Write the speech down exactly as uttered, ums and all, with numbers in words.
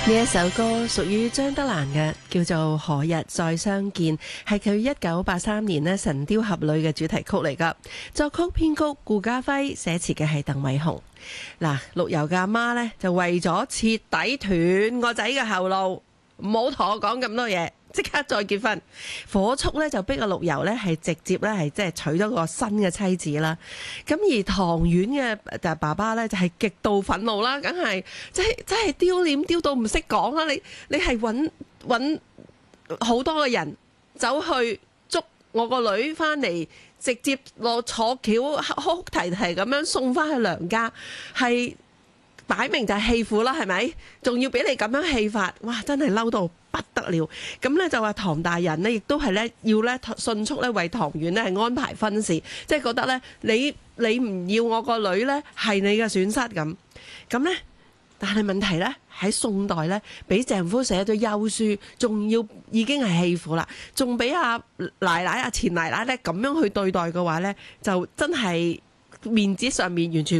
呢一首歌屬於張德蘭嘅，叫做《何日再相見》，係佢一九八三年呢《神雕俠侶》嘅主題曲嚟噶。作曲編曲顧嘉輝，寫詞嘅係鄧偉雄。嗱，陸游嘅阿媽呢，就為咗徹底斷個仔嘅後路，唔好同我講咁多嘢，即刻再結婚。火速咧就逼阿陸游咧係直接咧係即係娶咗個新嘅妻子啦。咁而唐婉嘅爸爸咧就係極度憤怒啦，梗係即係即係丟臉丟到唔識講啦！你你係揾揾好多嘅人走去捉我個女翻嚟，直接落坐轎哭哭啼啼咁樣送翻去娘家，係擺明就係棄婦啦，係咪？仲要俾你咁樣棄法，哇！真係嬲到不得了。咁咧就話唐大人呢，亦都係咧要咧迅速咧為唐婉咧係安排婚事，即係覺得咧你你唔要我個女咧係你嘅損失咁。咁咧，但係問題咧喺宋代咧，俾鄭夫寫咗休書，仲要已經係棄婦啦，仲俾阿奶奶阿錢奶奶咧咁樣去對待嘅話咧，就真係面子上面完全